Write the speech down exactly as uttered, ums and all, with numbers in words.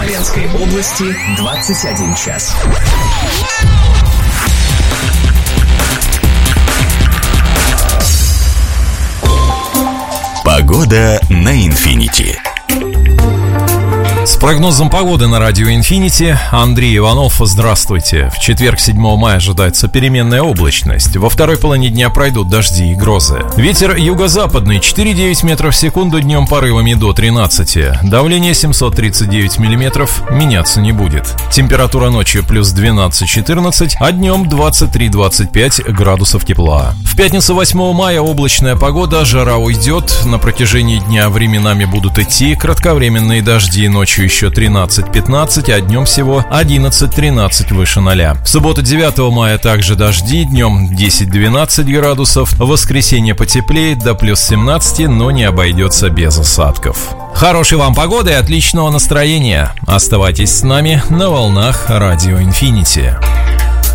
Смоленской области двадцать один час. Погода на Инфинити. С прогнозом погоды на радио Инфинити Андрей Иванов. Здравствуйте. В четверг, седьмого мая, ожидается переменная облачность. Во второй половине дня пройдут дожди и грозы. Ветер юго-западный четыре целых девять метров в секунду, днем порывами до тринадцати. Давление семьсот тридцать девять миллиметров, меняться не будет. Температура ночью плюс двенадцать-четырнадцать, а днем двадцать три - двадцать пять градусов тепла. В пятницу, восьмого мая, облачная погода, жара уйдет. На протяжении дня временами будут идти кратковременные дожди, ночью еще тринадцать-пятнадцать, а днем всего одиннадцать-тринадцать выше ноля. В субботу, девятого мая, также дожди, днем десять-двенадцать градусов. В воскресенье потеплеет до плюс семнадцати, но не обойдется без осадков. Хорошей вам погоды и отличного настроения. Оставайтесь с нами на волнах радио Инфинити.